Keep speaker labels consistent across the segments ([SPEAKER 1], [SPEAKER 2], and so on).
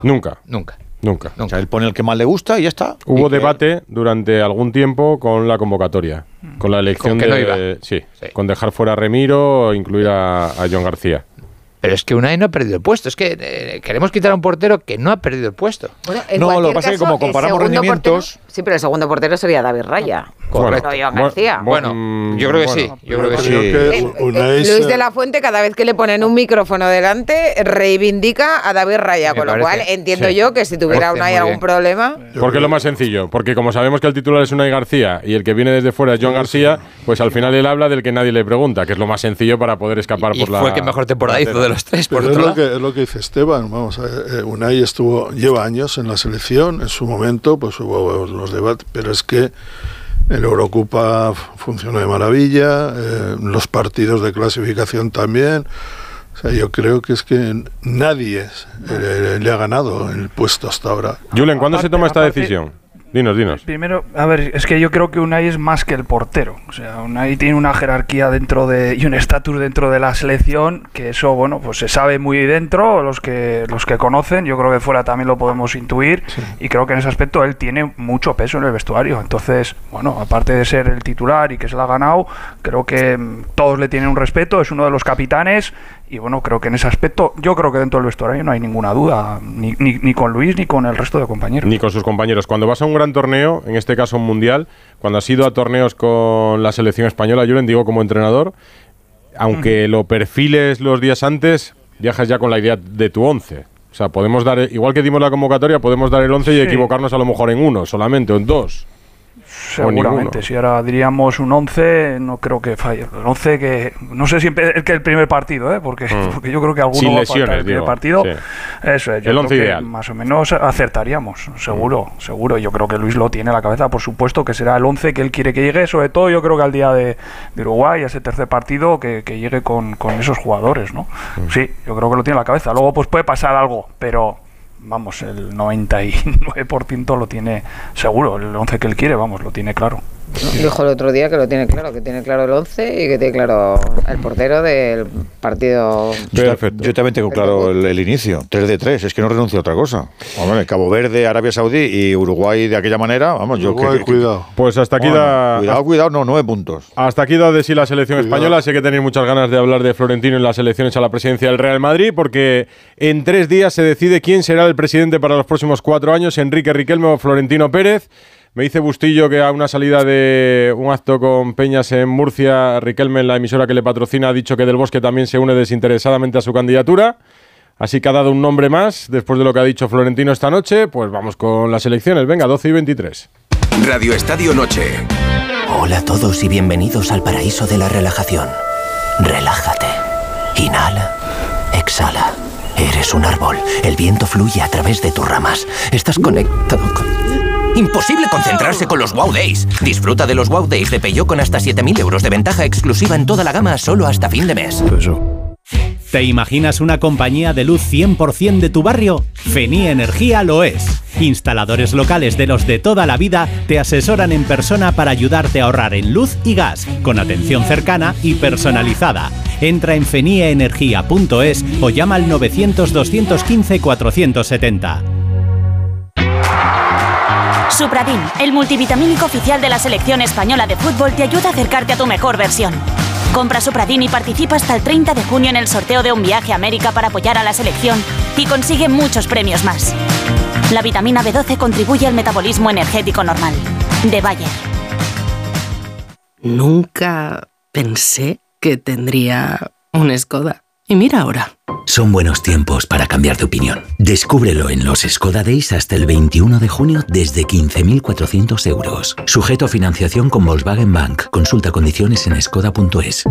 [SPEAKER 1] Nunca.
[SPEAKER 2] O sea, él pone el que más le gusta y ya está.
[SPEAKER 1] Hubo debate durante algún tiempo con la convocatoria, con la elección
[SPEAKER 3] ¿Con que no iba?
[SPEAKER 1] Con dejar fuera a Remiro o incluir a John García.
[SPEAKER 3] Pero es que Unai no ha perdido el puesto. Es que queremos quitar a un portero que no ha perdido el puesto.
[SPEAKER 4] Bueno,
[SPEAKER 2] No, lo que pasa es que como comparamos rendimientos...
[SPEAKER 4] Sí, pero el segundo portero sería David Raya.
[SPEAKER 3] Correcto.
[SPEAKER 4] No Joan García.
[SPEAKER 3] Bueno, yo creo que sí. Yo creo que sí.
[SPEAKER 4] Luis de la Fuente, cada vez que le ponen un micrófono delante, reivindica a David Raya. Con lo cual, entiendo yo que si tuviera Unai algún problema...
[SPEAKER 1] Porque es lo más sencillo. Porque como sabemos que el titular es Unai García y el que viene desde fuera es John García, pues al final él habla del que nadie le pregunta, que es lo más sencillo para poder escapar por la...
[SPEAKER 3] fue el que mejor temporada hizo de los tres, por
[SPEAKER 5] Pero
[SPEAKER 3] otro lado.
[SPEAKER 5] es lo que dice Esteban. Vamos a ver, Unai lleva años en la selección. En su momento pues hubo los debates, pero es que el Eurocopa funcionó de maravilla, los partidos de clasificación también. O sea, yo creo que es que nadie le ha ganado el puesto hasta ahora.
[SPEAKER 1] Julen, ¿cuándo se toma esta decisión? Dinos.
[SPEAKER 6] Primero, a ver, es que yo creo que Unai es más que el portero. O sea, Unai tiene una jerarquía y un estatus dentro de la selección, que eso, bueno, pues se sabe muy dentro, los que conocen. Yo creo que fuera también lo podemos intuir. Sí. Y creo que en ese aspecto él tiene mucho peso en el vestuario. Entonces, bueno, aparte de ser el titular y que se lo ha ganado, creo que todos le tienen un respeto, es uno de los capitanes. Y bueno, creo que en ese aspecto, yo creo que dentro del vestuario no hay ninguna duda, ni con Luis ni con el resto de compañeros.
[SPEAKER 1] Ni con sus compañeros. Cuando vas a un gran torneo, en este caso un mundial, cuando has ido a torneos con la selección española, yo les digo como entrenador, aunque lo perfiles los días antes, viajas ya con la idea de tu 11. O sea, podemos dar, igual que dimos la convocatoria, podemos dar el 11 y equivocarnos a lo mejor en uno solamente o en dos.
[SPEAKER 6] Seguramente, si ahora diríamos un 11, no creo que falle. El 11 que, no sé si es que el primer partido, porque yo creo que alguno
[SPEAKER 1] sin
[SPEAKER 6] va
[SPEAKER 1] lesiones,
[SPEAKER 6] a faltar el primer partido.
[SPEAKER 1] Sí.
[SPEAKER 6] Eso es, yo
[SPEAKER 1] el 11
[SPEAKER 6] creo
[SPEAKER 1] ideal.
[SPEAKER 6] Que más o menos acertaríamos, seguro. Yo creo que Luis lo tiene en la cabeza, por supuesto, que será el 11 que él quiere que llegue, sobre todo yo creo que al día de Uruguay, a ese tercer partido, que llegue con esos jugadores, ¿no? Sí, yo creo que lo tiene en la cabeza. Luego pues puede pasar algo, pero... Vamos, el 99% lo tiene seguro, el 11 que él quiere, vamos, lo tiene claro.
[SPEAKER 4] Dijo el otro día que lo tiene claro, que tiene claro el 11 y que tiene claro el portero del partido.
[SPEAKER 2] Perfecto. Yo también tengo claro el inicio, 3-3, es que no renuncio a otra cosa. Hombre, Cabo Verde, Arabia Saudí y Uruguay de aquella manera, vamos,
[SPEAKER 5] cuidado.
[SPEAKER 1] Pues hasta aquí
[SPEAKER 2] Cuidado, no, 9 puntos.
[SPEAKER 1] Hasta aquí da de sí la selección española. Sé que tenéis muchas ganas de hablar de Florentino en las elecciones a la presidencia del Real Madrid, porque en 3 días se decide quién será el presidente para los próximos 4 años, Enrique Riquelme o Florentino Pérez. Me dice Bustillo que a una salida de un acto con Peñas en Murcia, Riquelme, en la emisora que le patrocina, ha dicho que Del Bosque también se une desinteresadamente a su candidatura. Así que ha dado un nombre más después de lo que ha dicho Florentino esta noche. Pues vamos con las elecciones. Venga, 12:23.
[SPEAKER 7] Radio Estadio Noche.
[SPEAKER 8] Hola a todos y bienvenidos al paraíso de la relajación. Relájate. Inhala. Exhala. Eres un árbol. El viento fluye a través de tus ramas. Estás conectado con... Imposible concentrarse con los Wow Days. Disfruta de los Wow Days de Peugeot con hasta 7.000 euros de ventaja exclusiva en toda la gama solo hasta fin de mes.
[SPEAKER 9] ¿Te imaginas una compañía de luz 100% de tu barrio? Feni Energía lo es. Instaladores locales de los de toda la vida te asesoran en persona para ayudarte a ahorrar en luz y gas, con atención cercana y personalizada. Entra en fenieenergia.es o llama al 900-215-470.
[SPEAKER 10] Supradin, el multivitamínico oficial de la selección española de fútbol, te ayuda a acercarte a tu mejor versión. Compra Supradin y participa hasta el 30 de junio en el sorteo de un viaje a América para apoyar a la selección y consigue muchos premios más. La vitamina B12 contribuye al metabolismo energético normal. De Bayer.
[SPEAKER 11] Nunca pensé que tendría un Skoda. Y mira ahora.
[SPEAKER 8] Son buenos tiempos para cambiar de opinión. Descúbrelo en los Skoda Days hasta el 21 de junio desde 15.400 euros. Sujeto a financiación con Volkswagen Bank. Consulta condiciones en skoda.es.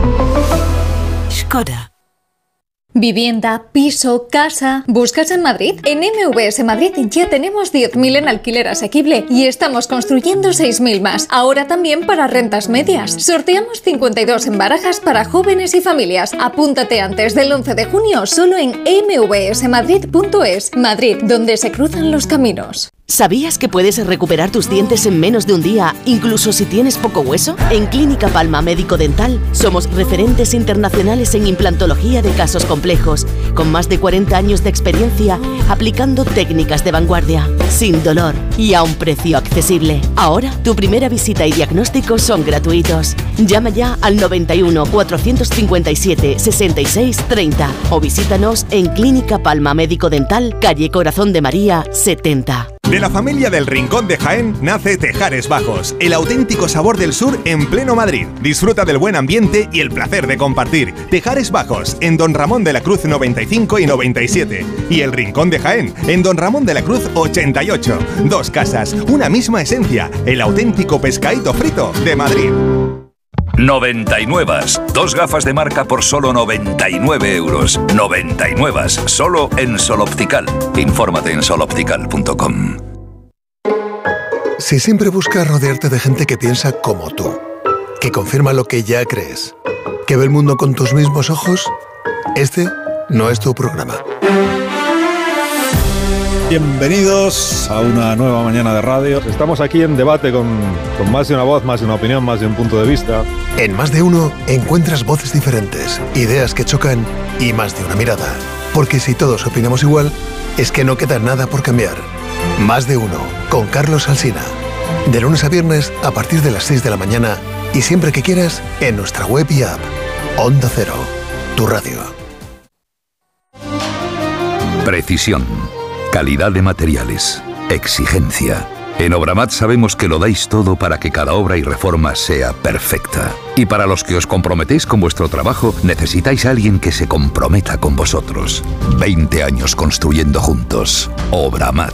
[SPEAKER 11] Skoda.
[SPEAKER 12] Vivienda, piso, casa... ¿Buscas en Madrid? En MVS Madrid ya tenemos 10.000 en alquiler asequible y estamos construyendo 6.000 más. Ahora también para rentas medias. Sorteamos 52 en barajas para jóvenes y familias. Apúntate antes del 11 de junio solo en mvsmadrid.es. Madrid, donde se cruzan los caminos.
[SPEAKER 13] ¿Sabías que puedes recuperar tus dientes en menos de un día, incluso si tienes poco hueso? En Clínica Palma Médico Dental somos referentes internacionales en implantología de casos complejos, con más de 40 años de experiencia aplicando técnicas de vanguardia, sin dolor y a un precio accesible. Ahora, tu primera visita y diagnóstico son gratuitos. Llama ya al 91 457 66 30 o visítanos en Clínica Palma Médico Dental, calle Corazón de María 70.
[SPEAKER 14] De la familia del Rincón de Jaén nace Tejares Bajos, el auténtico sabor del sur en pleno Madrid. Disfruta del buen ambiente y el placer de compartir. Tejares Bajos, en Don Ramón de la Cruz 95 y 97. Y el Rincón de Jaén, en Don Ramón de la Cruz 88. Dos casas, una misma esencia, el auténtico pescadito frito de Madrid.
[SPEAKER 15] 99. Dos gafas de marca por solo 99 euros. 99. Solo en Sol Optical. Infórmate en soloptical.com.
[SPEAKER 16] Si siempre buscas rodearte de gente que piensa como tú, que confirma lo que ya crees, que ve el mundo con tus mismos ojos, este no es tu programa.
[SPEAKER 17] Bienvenidos a una nueva mañana de radio. Estamos aquí en debate con más de una voz, más de una opinión, más de un punto de vista.
[SPEAKER 16] En Más de Uno encuentras voces diferentes, ideas que chocan y más de una mirada. Porque si todos opinamos igual, es que no queda nada por cambiar. Más de Uno, con Carlos Alsina. De lunes a viernes a partir de las 6 de la mañana y siempre que quieras en nuestra web y app. Onda Cero, tu radio.
[SPEAKER 15] Precisión. Calidad de materiales. Exigencia. En Obramat sabemos que lo dais todo para que cada obra y reforma sea perfecta. Y para los que os comprometéis con vuestro trabajo, necesitáis a alguien que se comprometa con vosotros. 20 años construyendo juntos. Obramat.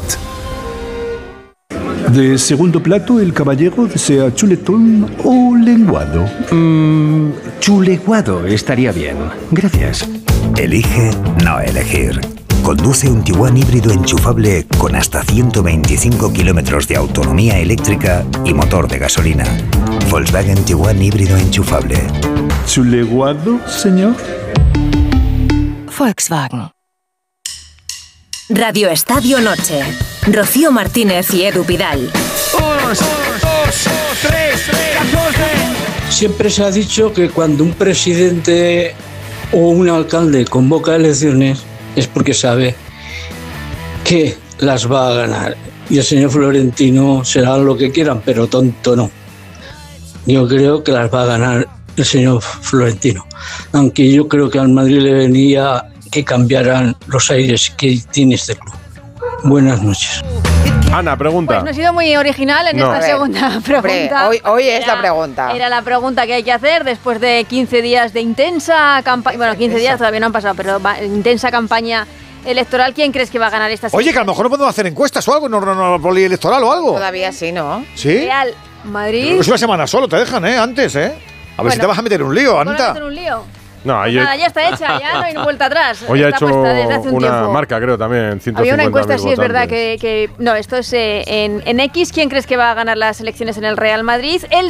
[SPEAKER 18] De segundo plato, el caballero desea chuletón o lenguado.
[SPEAKER 19] Chuleguado estaría bien. Gracias.
[SPEAKER 20] Elige no elegir. Conduce un Tiguan híbrido enchufable con hasta 125 kilómetros de autonomía eléctrica y motor de gasolina. Volkswagen Tiguan híbrido enchufable.
[SPEAKER 18] ¿Chuleguado, señor?
[SPEAKER 21] Volkswagen. Radio Estadio Noche. Rocío Martínez y Edu Pidal.
[SPEAKER 22] 1, 2, 3, 14.
[SPEAKER 23] Siempre se ha dicho que cuando un presidente o un alcalde convoca elecciones es porque sabe que las va a ganar. Y el señor Florentino será lo que quieran, pero tonto no. Yo creo que las va a ganar el señor Florentino. Aunque yo creo que al Madrid le venía que cambiaran los aires que tiene este club. Buenas noches.
[SPEAKER 1] Ana, pregunta.
[SPEAKER 24] Pues no he sido muy original en esta segunda pregunta.
[SPEAKER 4] Hoy es la pregunta.
[SPEAKER 24] Era la pregunta que hay que hacer después de 15 días de intensa campaña. Bueno, 15 días todavía no han pasado, pero intensa campaña electoral. ¿Quién crees que va a ganar esta
[SPEAKER 2] Oye, que a lo mejor no podemos hacer encuestas o algo, no polielectoral o algo.
[SPEAKER 4] Todavía sí, ¿no?
[SPEAKER 2] ¿Sí?
[SPEAKER 24] Real Madrid.
[SPEAKER 2] Es una semana solo, te dejan, antes, A ver si te vas a meter en un lío, Anta.
[SPEAKER 24] ¿Vas a meter un lío?
[SPEAKER 1] No,
[SPEAKER 24] nada, ya está hecha, ya no hay vuelta atrás.
[SPEAKER 1] Hoy ha hecho
[SPEAKER 24] desde
[SPEAKER 1] una
[SPEAKER 24] tiempo.
[SPEAKER 1] Marca, creo, también.
[SPEAKER 24] Había una encuesta, sí, es verdad que no, esto es en X. ¿Quién crees que va a ganar las elecciones en el Real Madrid? El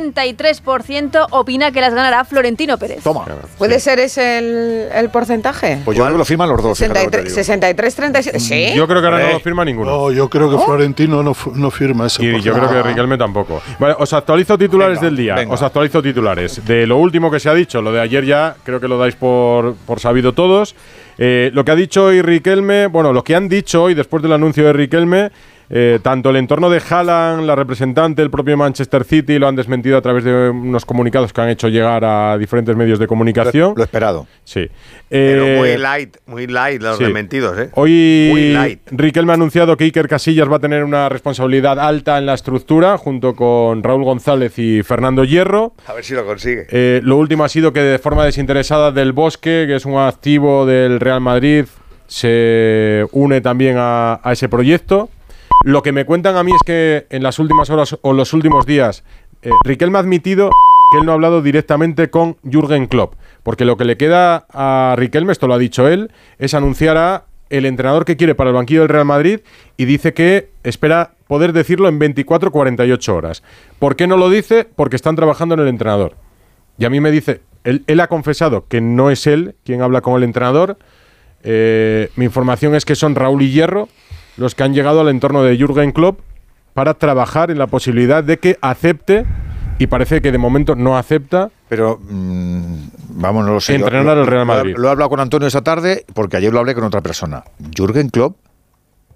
[SPEAKER 24] 63% opina que las ganará Florentino Pérez.
[SPEAKER 2] Toma.
[SPEAKER 4] ¿Puede ser ese el porcentaje?
[SPEAKER 2] Pues yo creo que lo firman los dos.
[SPEAKER 4] 63-37. ¿Sí?
[SPEAKER 1] Yo creo que ahora no lo firma ninguno.
[SPEAKER 5] No, yo creo que Florentino no firma ese porcentaje.
[SPEAKER 1] Y yo creo que Riquelme tampoco. Vale, os actualizo titulares del día. Os actualizo titulares. De lo último que se ha dicho, lo de ayer ya creo que lo dais por sabido todos. Lo que ha dicho hoy Riquelme, bueno, lo que han dicho hoy después del anuncio de Riquelme, tanto el entorno de Haaland, la representante, el propio Manchester City, lo han desmentido a través de unos comunicados que han hecho llegar a diferentes medios de comunicación.
[SPEAKER 2] Lo esperado.
[SPEAKER 1] Sí.
[SPEAKER 25] Pero muy light los desmentidos,
[SPEAKER 1] Hoy Riquelme ha anunciado que Iker Casillas va a tener una responsabilidad alta en la estructura, junto con Raúl González y Fernando Hierro.
[SPEAKER 25] A ver si lo consigue.
[SPEAKER 1] Lo último ha sido que de forma desinteresada Del Bosque, que es un activo del Real Madrid, se une también a ese proyecto. Lo que me cuentan a mí es que en las últimas horas o los últimos días, Riquelme ha admitido que él no ha hablado directamente con Jürgen Klopp, porque lo que le queda a Riquelme, esto lo ha dicho él, es anunciar a el entrenador que quiere para el banquillo del Real Madrid y dice que espera poder decirlo en 24-48 horas. ¿Por qué no lo dice? Porque están trabajando en el entrenador. Y a mí me dice, él ha confesado que no es él quien habla con el entrenador. Mi información es que son Raúl y Hierro. los que han llegado al entorno de Jürgen Klopp para trabajar en la posibilidad de que acepte, y parece que de momento no acepta,
[SPEAKER 2] pero vamos, no lo sé.
[SPEAKER 1] Entrenar al Real Madrid.
[SPEAKER 2] Lo he hablado con Antonio esta tarde porque ayer lo hablé con otra persona. Jürgen Klopp